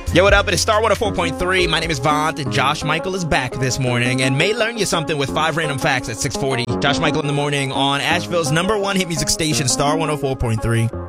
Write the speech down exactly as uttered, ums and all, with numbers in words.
Yo, what up? It is Star one oh four point three. My name is Vaughn, and Josh Michael is back this morning and may learn you something with five random facts at six forty. Josh Michael in the morning on Asheville's number one hit music station, Star one oh four point three.